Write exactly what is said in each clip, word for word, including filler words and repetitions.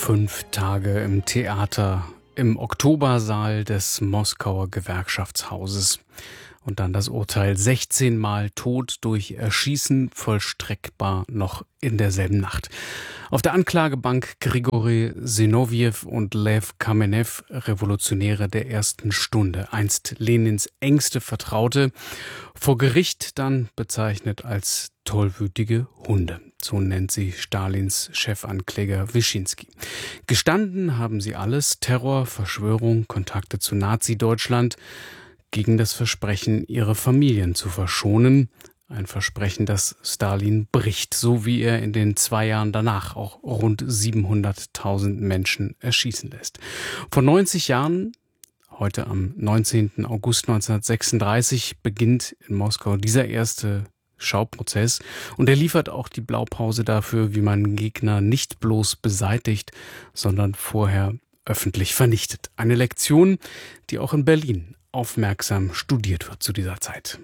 Fünf Tage im Theater, im Oktobersaal des Moskauer Gewerkschaftshauses. Und dann das Urteil: sechzehn Mal Tod durch Erschießen, vollstreckbar noch in derselben Nacht. Auf der Anklagebank Grigori Sinowjew und Lew Kamenew, Revolutionäre der ersten Stunde, einst Lenins engste Vertraute, vor Gericht dann bezeichnet als tollwütige Hunde. So nennt sie Stalins Chefankläger Wyszynski. Gestanden haben sie alles: Terror, Verschwörung, Kontakte zu Nazi-Deutschland, gegen das Versprechen, ihre Familien zu verschonen. Ein Versprechen, das Stalin bricht, so wie er in den zwei Jahren danach auch rund siebenhunderttausend Menschen erschießen lässt. Vor neunzig Jahren, heute am neunzehnten August neunzehnhundertsechsunddreißig, beginnt in Moskau dieser erste Schauprozess, und er liefert auch die Blaupause dafür, wie man Gegner nicht bloß beseitigt, sondern vorher öffentlich vernichtet. Eine Lektion, die auch in Berlin aufmerksam studiert wird zu dieser Zeit.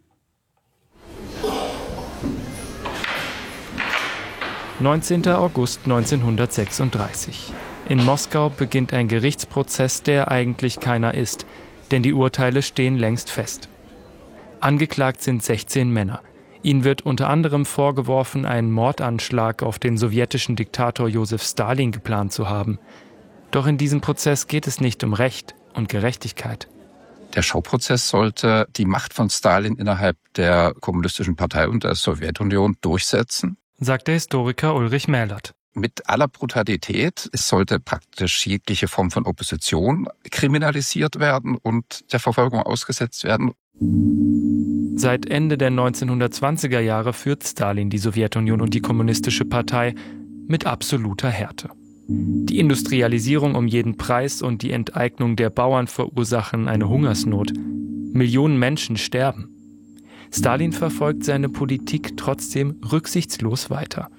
neunzehnten August neunzehnhundertsechsunddreißig. In Moskau beginnt ein Gerichtsprozess, der eigentlich keiner ist, denn die Urteile stehen längst fest. Angeklagt sind sechzehn Männer. Ihnen wird unter anderem vorgeworfen, einen Mordanschlag auf den sowjetischen Diktator Josef Stalin geplant zu haben. Doch in diesem Prozess geht es nicht um Recht und Gerechtigkeit. Der Schauprozess sollte die Macht von Stalin innerhalb der Kommunistischen Partei und der Sowjetunion durchsetzen, sagt der Historiker Ulrich Mählert. Mit aller Brutalität. Es sollte praktisch jegliche Form von Opposition kriminalisiert werden und der Verfolgung ausgesetzt werden. Seit Ende der neunzehnhundertzwanziger Jahre führt Stalin die Sowjetunion und die Kommunistische Partei mit absoluter Härte. Die Industrialisierung um jeden Preis und die Enteignung der Bauern verursachen eine Hungersnot. Millionen Menschen sterben. Stalin verfolgt seine Politik trotzdem rücksichtslos weiter.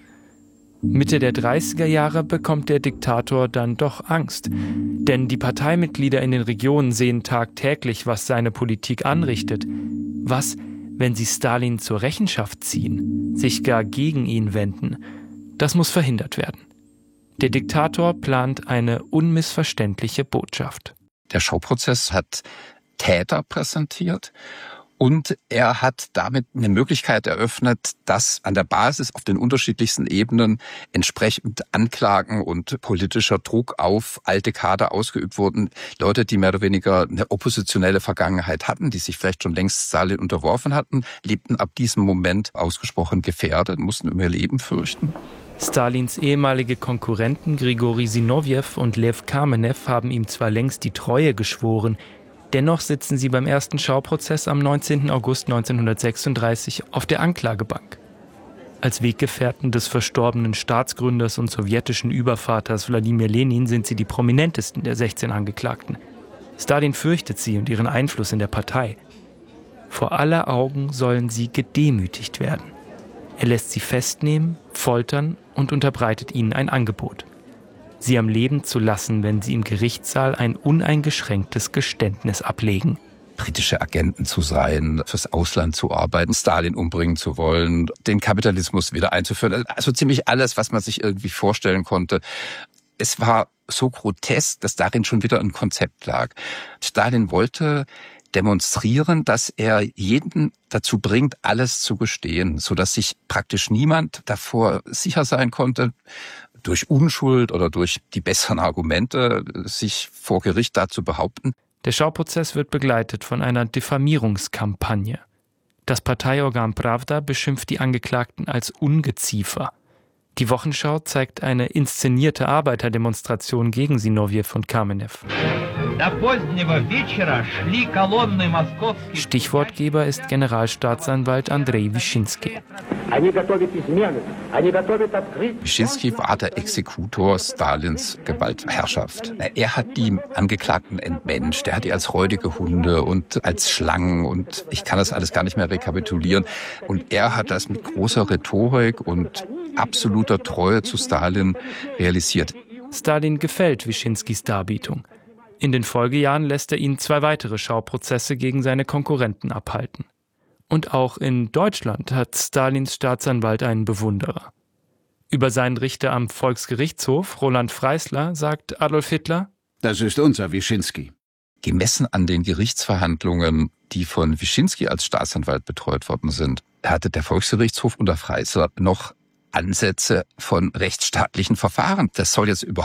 Mitte der dreißiger Jahre bekommt der Diktator dann doch Angst. Denn die Parteimitglieder in den Regionen sehen tagtäglich, was seine Politik anrichtet. Was, wenn sie Stalin zur Rechenschaft ziehen, sich gar gegen ihn wenden? Das muss verhindert werden. Der Diktator plant eine unmissverständliche Botschaft. Der Schauprozess hat Täter präsentiert und er hat damit eine Möglichkeit eröffnet, dass an der Basis auf den unterschiedlichsten Ebenen entsprechend Anklagen und politischer Druck auf alte Kader ausgeübt wurden. Leute, die mehr oder weniger eine oppositionelle Vergangenheit hatten, die sich vielleicht schon längst Stalin unterworfen hatten, lebten ab diesem Moment ausgesprochen gefährdet, mussten um ihr Leben fürchten. Stalins ehemalige Konkurrenten Grigori Sinowjew und Lew Kamenew haben ihm zwar längst die Treue geschworen, dennoch sitzen sie beim ersten Schauprozess am neunzehnten August neunzehnhundertsechsunddreißig auf der Anklagebank. Als Weggefährten des verstorbenen Staatsgründers und sowjetischen Übervaters Wladimir Lenin sind sie die prominentesten der sechzehn Angeklagten. Stalin fürchtet sie und ihren Einfluss in der Partei. Vor aller Augen sollen sie gedemütigt werden. Er lässt sie festnehmen, foltern und unterbreitet ihnen ein Angebot: sie am Leben zu lassen, wenn sie im Gerichtssaal ein uneingeschränktes Geständnis ablegen. Britische Agenten zu sein, fürs Ausland zu arbeiten, Stalin umbringen zu wollen, den Kapitalismus wieder einzuführen. Also ziemlich alles, was man sich irgendwie vorstellen konnte. Es war so grotesk, dass darin schon wieder ein Konzept lag. Stalin wollte demonstrieren, dass er jeden dazu bringt, alles zu gestehen, sodass sich praktisch niemand davor sicher sein konnte, durch Unschuld oder durch die besseren Argumente sich vor Gericht da zu behaupten. Der Schauprozess wird begleitet von einer Diffamierungskampagne. Das Parteiorgan Prawda beschimpft die Angeklagten als Ungeziefer. Die Wochenschau zeigt eine inszenierte Arbeiterdemonstration gegen Sinowjew und Kamenew. Stichwortgeber ist Generalstaatsanwalt Andrei Wyszynski. Wyszynski war der Exekutor Stalins Gewaltherrschaft. Er hat die Angeklagten entmenscht, er hat die als räudige Hunde und als Schlangen, und ich kann das alles gar nicht mehr rekapitulieren. Und er hat das mit großer Rhetorik und absoluter Treue zu Stalin realisiert. Stalin gefällt Wyszynskis Darbietung. In den Folgejahren lässt er ihn zwei weitere Schauprozesse gegen seine Konkurrenten abhalten. Und auch in Deutschland hat Stalins Staatsanwalt einen Bewunderer. Über seinen Richter am Volksgerichtshof, Roland Freisler, sagt Adolf Hitler: Das ist unser Wyszynski. Gemessen an den Gerichtsverhandlungen, die von Wyszynski als Staatsanwalt betreut worden sind, hatte der Volksgerichtshof unter Freisler noch Ansätze von rechtsstaatlichen Verfahren. Das soll jetzt überhaupt